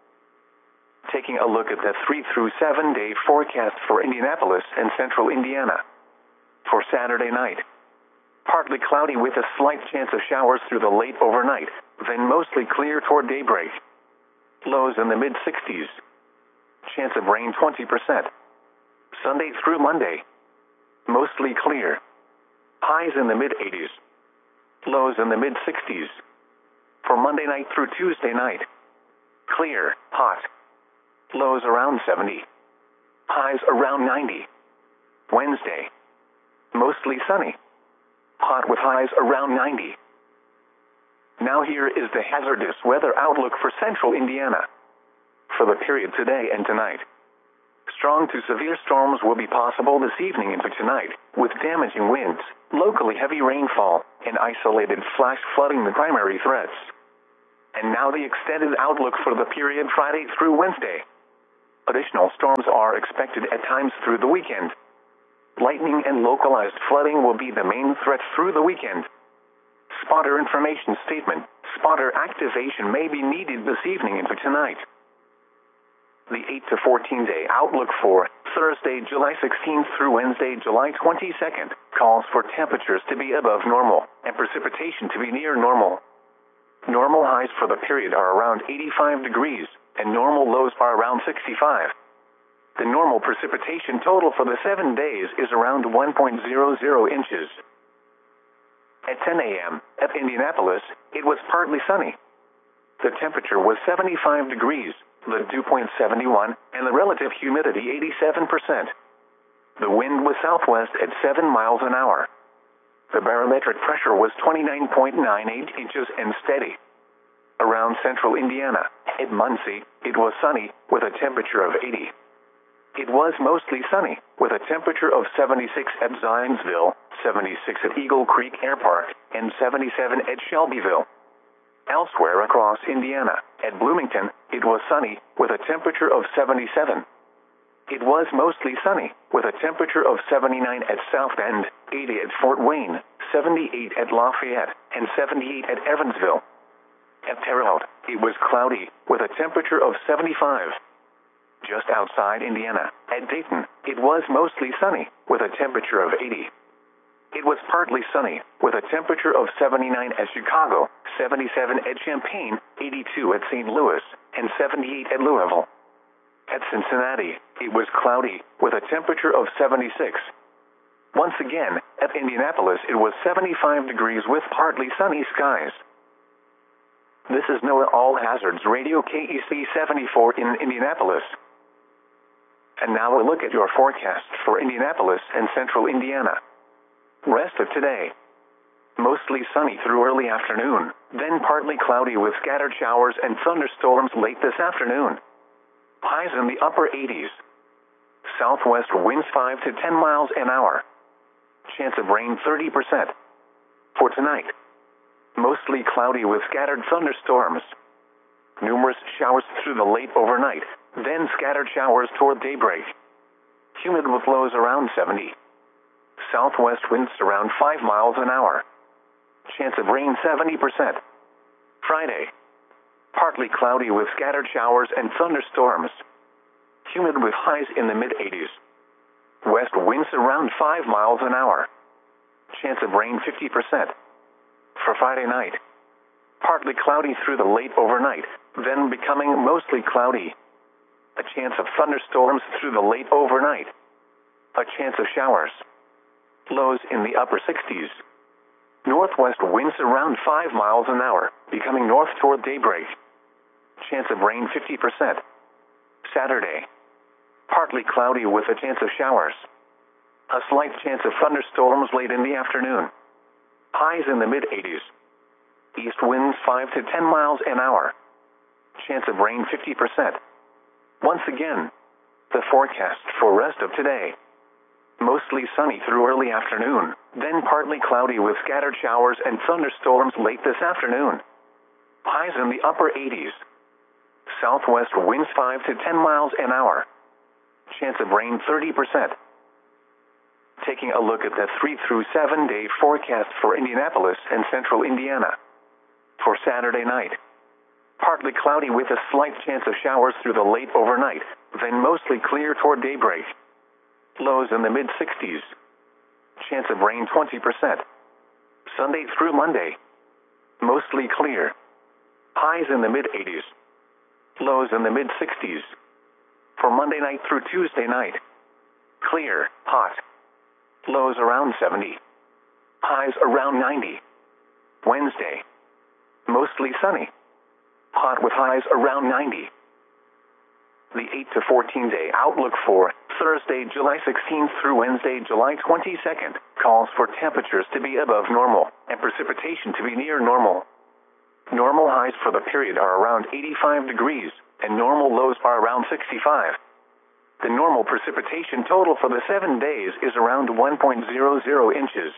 Taking a look at the three through seven day forecast for Indianapolis and central Indiana. For Saturday night. Partly cloudy with a slight chance of showers through the late overnight, then mostly clear toward daybreak. Lows in the mid sixties. Chance of rain twenty percent. Sunday through Monday. Mostly clear. Highs in the mid eighties. Lows in the mid sixties. For Monday night through Tuesday night. Clear, hot. Lows around seventy. Highs around ninety. Wednesday. Mostly sunny. Hot with highs around ninety. Now here is the hazardous weather outlook for central Indiana. For the period today and tonight. Strong to severe storms will be possible this evening into tonight, with damaging winds, locally heavy rainfall, and isolated flash flooding the primary threats. And now the extended outlook for the period Friday through Wednesday. Additional storms are expected at times through the weekend. Lightning and localized flooding will be the main threat through the weekend. Spotter information statement. Spotter activation may be needed this evening into tonight. The eight to fourteen day outlook for Thursday, July sixteenth through Wednesday, July twenty-second, calls for temperatures to be above normal and precipitation to be near normal. Normal highs for the period are around eighty-five degrees, and normal lows are around sixty-five. The normal precipitation total for the seven days is around one point zero zero inches. At ten a m at Indianapolis, it was partly sunny. The temperature was seventy-five degrees, the dew point seventy-one, and the relative humidity eighty-seven percent. The wind was southwest at seven miles an hour. The barometric pressure was twenty-nine point nine eight inches and steady. Around central Indiana, at Muncie, it was sunny, with a temperature of eighty. It was mostly sunny, with a temperature of seventy-six at Zionsville, seventy-six at Eagle Creek Air Park, and seventy-seven at Shelbyville. Elsewhere across Indiana, at Bloomington, it was sunny, with a temperature of seventy-seven. It was mostly sunny, with a temperature of seventy-nine at South Bend, eighty at Fort Wayne, seventy-eight at Lafayette, and seventy-eight at Evansville. At Terre Haute, it was cloudy, with a temperature of seventy-five. Just outside Indiana, at Dayton, it was mostly sunny, with a temperature of eighty. It was partly sunny, with a temperature of seventy-nine at Chicago, seventy-seven at Champaign, eighty-two at Saint Louis, and seventy-eight at Louisville. At Cincinnati, it was cloudy, with a temperature of seventy-six. Once again, at Indianapolis, it was seventy-five degrees with partly sunny skies. This is NOAA All Hazards Radio K E C seventy-four in Indianapolis. And now a look at your forecast for Indianapolis and central Indiana. Rest of today. Mostly sunny through early afternoon, then partly cloudy with scattered showers and thunderstorms late this afternoon. Highs in the upper eighties. Southwest winds five to ten miles an hour. Chance of rain thirty percent. For tonight, mostly cloudy with scattered thunderstorms. Numerous showers through the late overnight, then scattered showers toward daybreak. Humid with lows around seventy. Southwest winds around five miles an hour. Chance of rain seventy percent. Friday, partly cloudy with scattered showers and thunderstorms. Humid with highs in the mid eighties. West winds around five miles an hour. Chance of rain fifty percent. For Friday night, partly cloudy through the late overnight, then becoming mostly cloudy. A chance of thunderstorms through the late overnight. A chance of showers. Lows in the upper sixties. Northwest winds around five miles an hour, becoming north toward daybreak. Chance of rain fifty percent. Saturday, partly cloudy with a chance of showers. A slight chance of thunderstorms late in the afternoon. Highs in the mid eighties. East winds five to ten miles an hour. Chance of rain fifty percent. Once again, the forecast for rest of today. Mostly sunny through early afternoon, then partly cloudy with scattered showers and thunderstorms late this afternoon. Highs in the upper eighties. Southwest winds five to ten miles an hour. Chance of rain thirty percent. Taking a look at the three through seven day forecast for Indianapolis and central Indiana. For Saturday night, partly cloudy with a slight chance of showers through the late overnight, then mostly clear toward daybreak. Lows in the mid sixties. Chance of rain twenty percent. Sunday through Monday, mostly clear. Highs in the mid eighties. Lows in the mid sixties. For Monday night through Tuesday night, clear, hot. Lows around seventy. Highs around ninety. Wednesday, mostly sunny. Hot with highs around ninety. The eight to fourteen day outlook for Thursday, July sixteenth through Wednesday, July twenty-second, calls for temperatures to be above normal and precipitation to be near normal. Normal highs for the period are around eighty-five degrees, and normal lows are around sixty-five. The normal precipitation total for the seven days is around one point zero zero inches.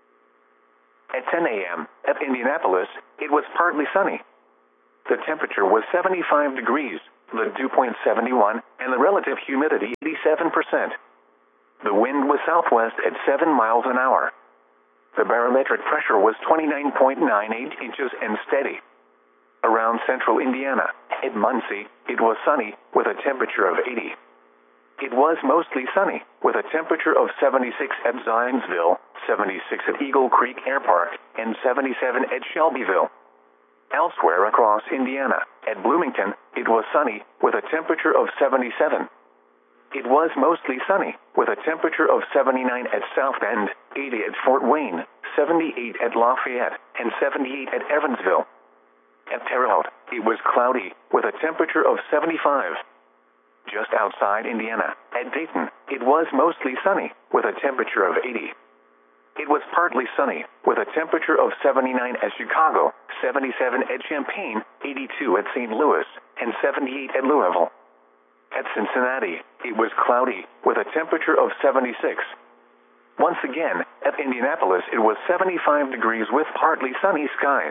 At ten a m at Indianapolis, it was partly sunny. The temperature was seventy-five degrees, the dew point seventy-one, and the relative humidity eighty-seven percent. The wind was southwest at seven miles an hour. The barometric pressure was twenty-nine point nine eight inches and steady. Around central Indiana, at Muncie, it was sunny, with a temperature of eighty. It was mostly sunny, with a temperature of seventy-six at Zionsville, seventy-six at Eagle Creek Air Park, and seventy-seven at Shelbyville. Elsewhere across Indiana, at Bloomington, it was sunny, with a temperature of seventy-seven. It was mostly sunny, with a temperature of seventy-nine at South Bend, eighty at Fort Wayne, seventy-eight at Lafayette, and seventy-eight at Evansville. At Terre Haute, it was cloudy, with a temperature of seventy-five. Just outside Indiana, at Dayton, it was mostly sunny, with a temperature of eighty. It was partly sunny, with a temperature of seventy-nine at Chicago, seventy-seven at Champaign, eighty-two at Saint Louis, and seventy-eight at Louisville. At Cincinnati, it was cloudy, with a temperature of seventy-six. Once again, at Indianapolis it was seventy-five degrees with partly sunny skies.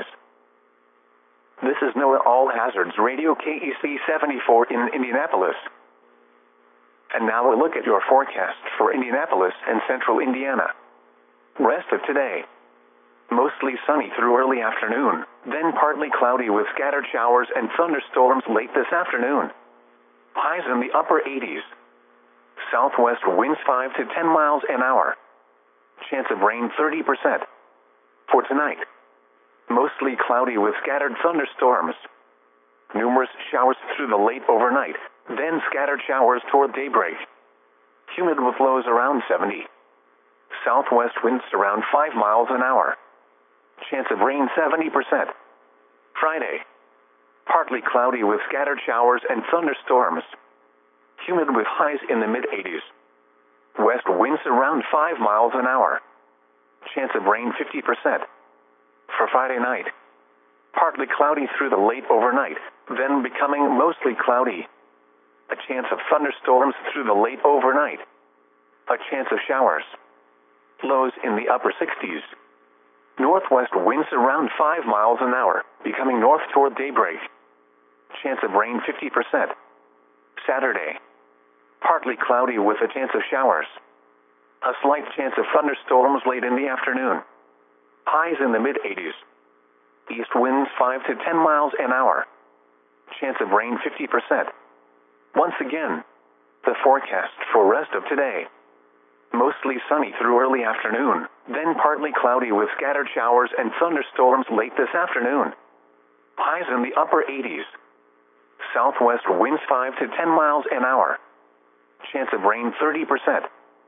This is NOAA All Hazards Radio K E C seventy-four in Indianapolis. And now a look at your forecast for Indianapolis and central Indiana. Rest of today. Mostly sunny through early afternoon, then partly cloudy with scattered showers and thunderstorms late this afternoon. Highs in the upper eighties. Southwest winds five to ten miles an hour. Chance of rain thirty percent. For tonight, mostly cloudy with scattered thunderstorms. Numerous showers through the late overnight, then scattered showers toward daybreak. Humid with lows around seventy. Southwest winds around five miles an hour. Chance of rain seventy percent. Friday, partly cloudy with scattered showers and thunderstorms. Humid with highs in the mid eighties. West winds around five miles an hour. Chance of rain fifty percent. For Friday night, partly cloudy through the late overnight, then becoming mostly cloudy. A chance of thunderstorms through the late overnight. A chance of showers. Lows in the upper sixties. Northwest winds around five miles an hour, becoming north toward daybreak. Chance of rain fifty percent. Saturday, partly cloudy with a chance of showers. A slight chance of thunderstorms late in the afternoon. Highs in the mid eighties. East winds five to ten miles an hour. Chance of rain fifty percent. Once again, the forecast for rest of today. Mostly sunny through early afternoon, then partly cloudy with scattered showers and thunderstorms late this afternoon. Highs in the upper eighties. Southwest winds five to ten miles an hour. Chance of rain thirty percent.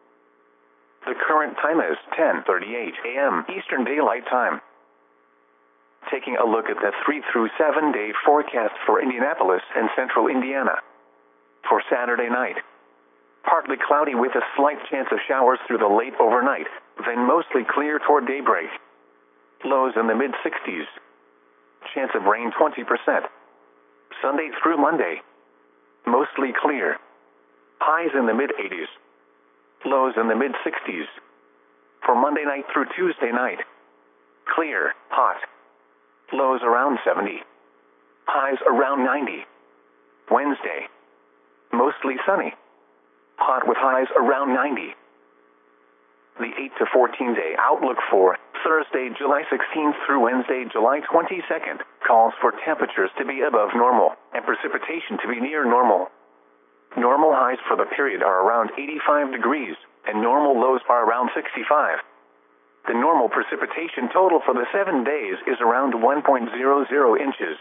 The current time is ten thirty-eight a m Eastern Daylight Time. Taking a look at the three through seven day forecast for Indianapolis and central Indiana. For Saturday night, partly cloudy with a slight chance of showers through the late overnight, then mostly clear toward daybreak. Lows in the mid sixties. Chance of rain twenty percent. Sunday through Monday, mostly clear. Highs in the mid eighties. Lows in the mid sixties. For Monday night through Tuesday night, clear, hot. Lows around seventy. Highs around ninety. Wednesday, mostly sunny. Hot with highs around ninety. The eight to fourteen day outlook for Thursday, July sixteenth through Wednesday, July twenty-second, calls for temperatures to be above normal and precipitation to be near normal. Normal highs for the period are around eighty-five degrees, and normal lows are around sixty-five. The normal precipitation total for the seven days is around one point zero zero inches.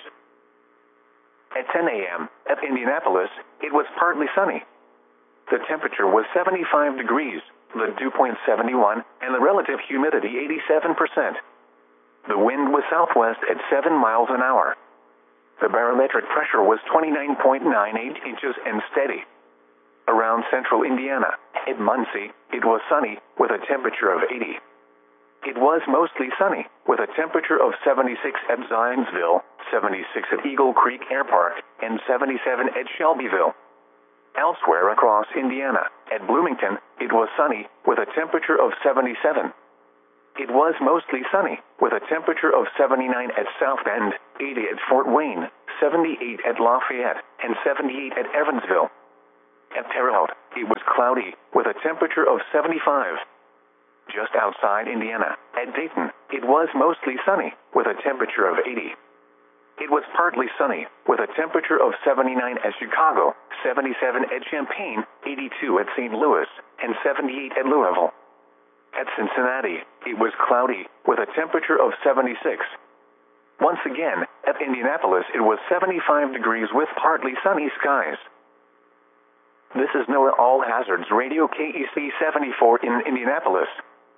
At ten a m at Indianapolis, it was partly sunny. The temperature was seventy-five degrees, the dew point seventy-one, and the relative humidity eighty-seven percent. The wind was southwest at seven miles an hour. The barometric pressure was twenty-nine point nine eight inches and steady. Around central Indiana, at Muncie, it was sunny, with a temperature of eighty. It was mostly sunny, with a temperature of seventy-six at Zionsville, seventy-six at Eagle Creek Air Park, and seventy-seven at Shelbyville. Elsewhere across Indiana, at Bloomington, it was sunny, with a temperature of seventy-seven. It was mostly sunny, with a temperature of seventy-nine at South Bend, eighty at Fort Wayne, seventy-eight at Lafayette and seventy-eight at Evansville. At Terre Haute, it was cloudy, with a temperature of seventy-five. Just outside Indiana, at Dayton, it was mostly sunny, with a temperature of eighty. It was partly sunny, with a temperature of seventy-nine at Chicago, seventy-seven at Champaign, eighty-two at Saint Louis, and seventy-eight at Louisville. At Cincinnati, it was cloudy, with a temperature of seventy-six. Once again, at Indianapolis it was seventy-five degrees with partly sunny skies. This is NOAA All Hazards Radio K E C seventy-four in Indianapolis.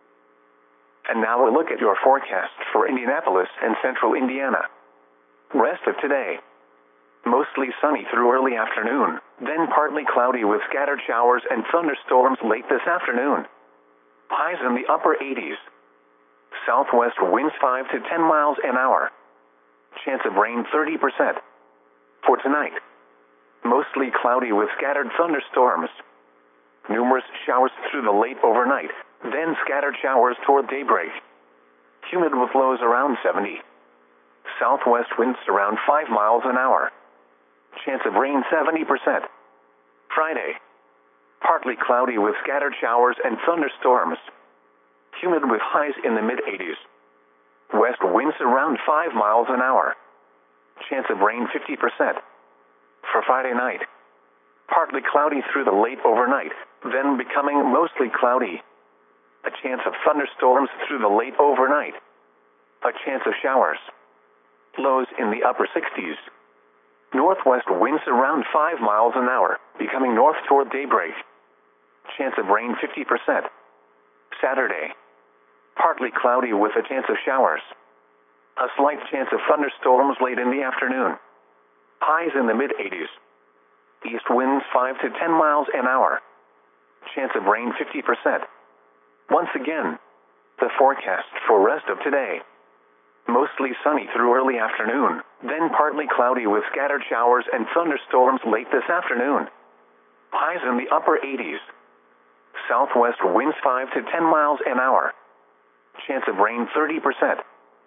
And now a look at your forecast for Indianapolis and central Indiana. Rest of today. Mostly sunny through early afternoon, then partly cloudy with scattered showers and thunderstorms late this afternoon. Highs in the upper eighties. Southwest winds five to ten miles an hour. Chance of rain thirty percent. For tonight, mostly cloudy with scattered thunderstorms. Numerous showers through the late overnight, then scattered showers toward daybreak. Humid with lows around seventy. Southwest winds around five miles an hour. Chance of rain seventy percent. Friday, partly cloudy with scattered showers and thunderstorms. Humid with highs in the mid-eighties. West winds around five miles an hour. Chance of rain fifty percent. For Friday night, partly cloudy through the late overnight, then becoming mostly cloudy. A chance of thunderstorms through the late overnight. A chance of showers. Lows in the upper sixties. Northwest winds around five miles an hour, becoming north toward daybreak. Chance of rain fifty percent. Saturday, partly cloudy with a chance of showers. A slight chance of thunderstorms late in the afternoon. Highs in the mid-eighties. East winds five to ten miles an hour. Chance of rain fifty percent. Once again, the forecast for rest of today. Mostly sunny through early afternoon, then partly cloudy with scattered showers and thunderstorms late this afternoon. Highs in the upper eighties. Southwest winds five to ten miles an hour. Chance of rain thirty percent.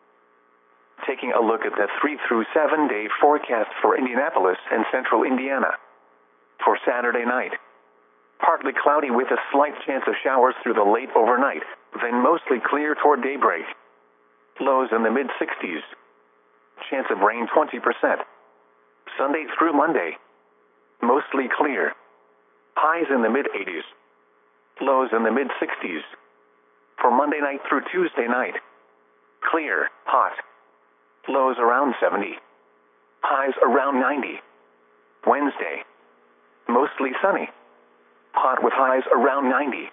Taking a look at the three through seven day forecast for Indianapolis and central Indiana. For Saturday night, partly cloudy with a slight chance of showers through the late overnight, then mostly clear toward daybreak. Lows in the mid-sixties. Chance of rain twenty percent. Sunday through Monday, mostly clear. Highs in the mid-eighties. Lows in the mid-sixties. For Monday night through Tuesday night, clear, hot. Lows around seventy. Highs around ninety. Wednesday, mostly sunny. Hot with highs around ninety.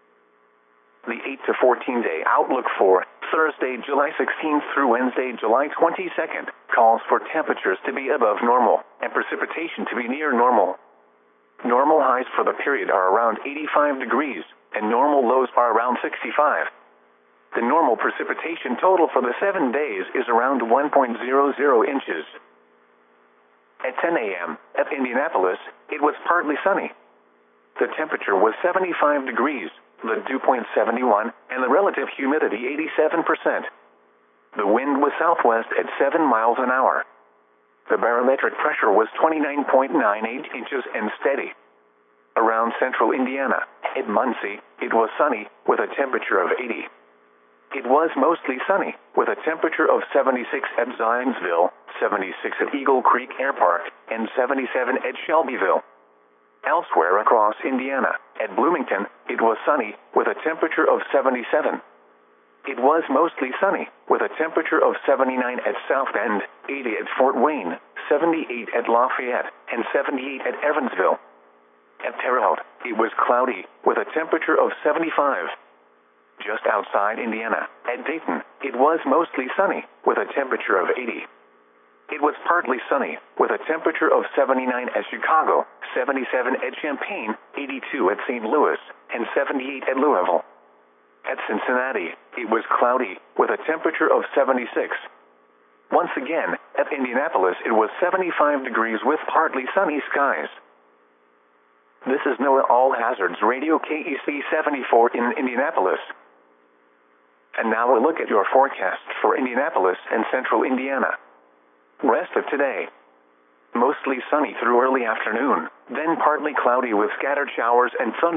The eight to fourteen day outlook for Thursday, July sixteenth through Wednesday, July twenty-second, calls for temperatures to be above normal and precipitation to be near normal. Normal highs for the period are around eighty-five degrees, and normal lows are around sixty-five. The normal precipitation total for the seven days is around one point zero zero inches. At ten a m at Indianapolis, it was partly sunny. The temperature was seventy-five degrees, the dew point seventy-one, and the relative humidity eighty-seven percent. The wind was southwest at seven miles an hour. The barometric pressure was twenty-nine point nine eight inches and steady. Around central Indiana, at Muncie, it was sunny, with a temperature of eighty. It was mostly sunny, with a temperature of seventy-six at Zionsville, seventy-six at Eagle Creek Air Park, and seventy-seven at Shelbyville. Elsewhere across Indiana, at Bloomington, it was sunny, with a temperature of seventy-seven. It was mostly sunny, with a temperature of seventy-nine at South Bend, eighty at Fort Wayne, seventy-eight at Lafayette, and seventy-eight at Evansville. At Terre Haute, it was cloudy, with a temperature of seventy-five. Just outside Indiana, at Dayton, it was mostly sunny, with a temperature of eighty. It was partly sunny, with a temperature of seventy-nine at Chicago, seventy-seven at Champaign, eighty-two at Saint Louis, and seventy-eight at Louisville. At Cincinnati, it was cloudy, with a temperature of seventy-six. Once again, at Indianapolis it was seventy-five degrees with partly sunny skies. This is NOAA All Hazards Radio K E C seventy-four in Indianapolis. And now a look at your forecast for Indianapolis and central Indiana. Rest of today. Mostly sunny through early afternoon, then partly cloudy with scattered showers and thunder.